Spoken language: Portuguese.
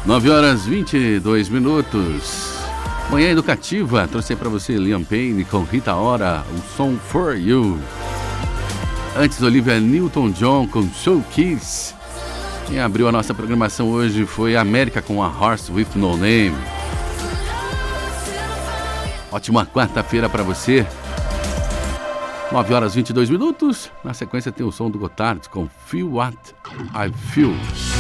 9 horas 22 minutos. Manhã educativa, trouxe para você Liam Payne com Rita Ora, o Song For You. Antes, Olivia Newton-John com Show Kiss. Quem abriu a nossa programação hoje foi a América com a Horse With No Name. Ótima quarta-feira para você. 9 horas 22 minutos. Na sequência tem o som do Gotthard com Feel What I Feel.